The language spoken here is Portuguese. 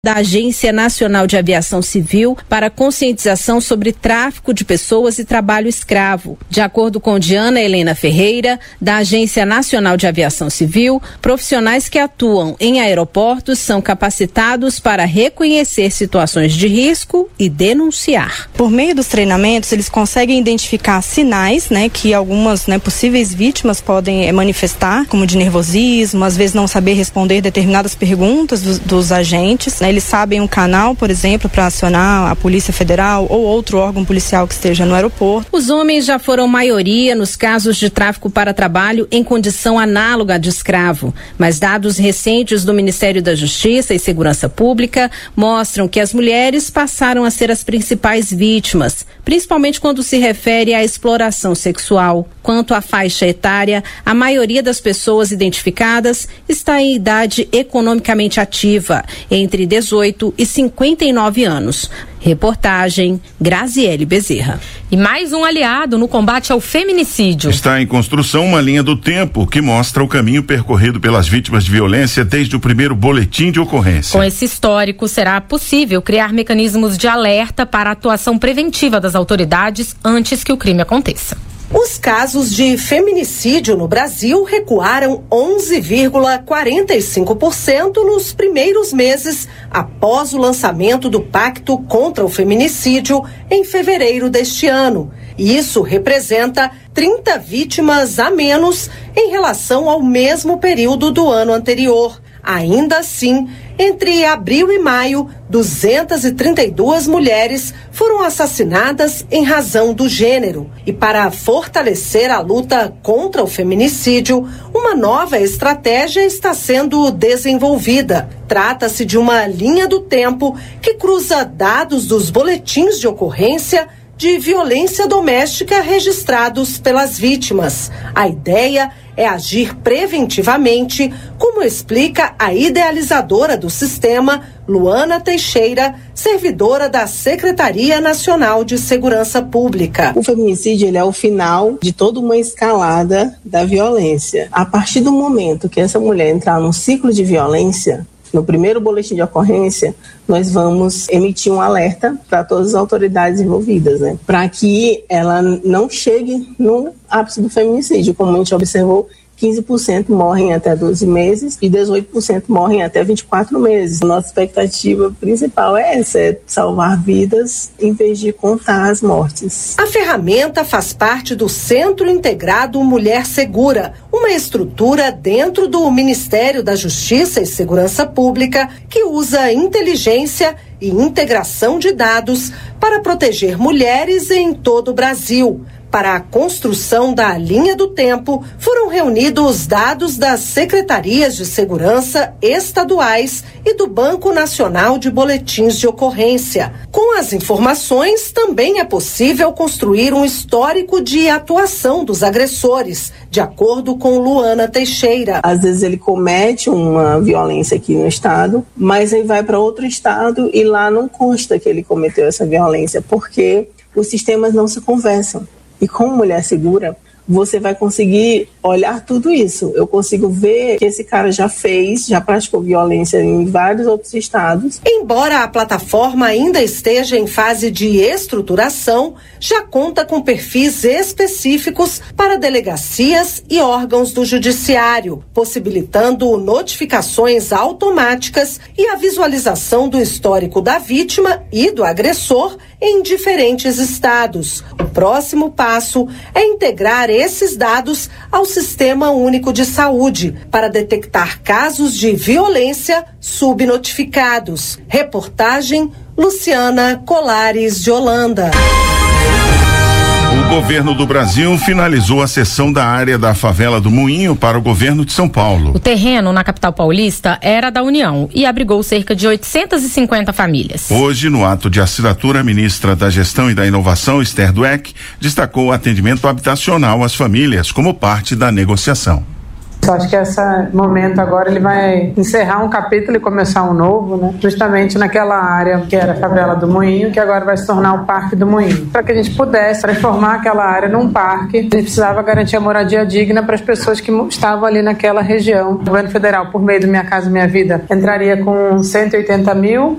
da Agência Nacional de Aviação Civil para conscientização sobre tráfico de pessoas e trabalho escravo. De acordo com Diana Helena Ferreira, da Agência Nacional de Aviação Civil, profissionais que atuam em aeroportos são capacitados para reconhecer situações de risco e denunciar. Por meio dos treinamentos, eles conseguem identificar sinais, que algumas possíveis vítimas podem manifestar, como de nervosismo, às vezes não saber responder determinadas perguntas dos agentes, Eles sabem um canal, por exemplo, para acionar a Polícia Federal ou outro órgão policial que esteja no aeroporto. Os homens já foram maioria nos casos de tráfico para trabalho em condição análoga de escravo, mas dados recentes do Ministério da Justiça e Segurança Pública mostram que as mulheres passaram a ser as principais vítimas, principalmente quando se refere à exploração sexual. Quanto à faixa etária, a maioria das pessoas identificadas está em idade economicamente ativa, entre 18 e 59 anos. Reportagem Graziele Bezerra. E mais um aliado no combate ao feminicídio. Está em construção uma linha do tempo que mostra o caminho percorrido pelas vítimas de violência desde o primeiro boletim de ocorrência. Com esse histórico, será possível criar mecanismos de alerta para a atuação preventiva das autoridades antes que o crime aconteça. Os casos de feminicídio no Brasil recuaram 11,45% nos primeiros meses após o lançamento do Pacto contra o Feminicídio em fevereiro deste ano. E isso representa 30 vítimas a menos em relação ao mesmo período do ano anterior. Ainda assim, entre abril e maio, 232 mulheres foram assassinadas em razão do gênero. E para fortalecer a luta contra o feminicídio, uma nova estratégia está sendo desenvolvida. Trata-se de uma linha do tempo que cruza dados dos boletins de ocorrência de violência doméstica registrados pelas vítimas. A ideia é agir preventivamente, como explica a idealizadora do sistema, Luana Teixeira, servidora da Secretaria Nacional de Segurança Pública. O feminicídio ele é o final de toda uma escalada da violência. A partir do momento que essa mulher entrar num ciclo de violência, no primeiro boletim de ocorrência, nós vamos emitir um alerta para todas as autoridades envolvidas, para que ela não chegue no ápice do feminicídio. Como a gente observou, 15% morrem até 12 meses e 18% morrem até 24 meses. Nossa expectativa principal é essa, é salvar vidas em vez de contar as mortes. A ferramenta faz parte do Centro Integrado Mulher Segura, uma estrutura dentro do Ministério da Justiça e Segurança Pública que usa inteligência e integração de dados para proteger mulheres em todo o Brasil. Para a construção da linha do tempo, foram reunidos dados das secretarias de segurança estaduais e do Banco Nacional de Boletins de Ocorrência. Com as informações, também é possível construir um histórico de atuação dos agressores, de acordo com Luana Teixeira. Às vezes ele comete uma violência aqui no estado, mas aí vai para outro estado e lá não consta que ele cometeu essa violência, porque os sistemas não se conversam. E com Mulher Segura, você vai conseguir olhar tudo isso. Eu consigo ver que esse cara já praticou violência em vários outros estados. Embora a plataforma ainda esteja em fase de estruturação, já conta com perfis específicos para delegacias e órgãos do judiciário, possibilitando notificações automáticas e a visualização do histórico da vítima e do agressor em diferentes estados. O próximo passo é integrar esses dados ao Sistema Único de Saúde para detectar casos de violência subnotificados. Reportagem Luciana Colares de Holanda. O governo do Brasil finalizou a cessão da área da favela do Moinho para o governo de São Paulo. O terreno na capital paulista era da União e abrigou cerca de 850 famílias. Hoje, no ato de assinatura, a ministra da Gestão e da Inovação, Esther Dweck, destacou o atendimento habitacional às famílias como parte da negociação. Eu acho que esse momento agora ele vai encerrar um capítulo e começar um novo, justamente naquela área que era a favela do Moinho, que agora vai se tornar o Parque do Moinho. Para que a gente pudesse transformar aquela área num parque, a gente precisava garantir a moradia digna para as pessoas que estavam ali naquela região. O governo federal, por meio do Minha Casa Minha Vida, entraria com 180 mil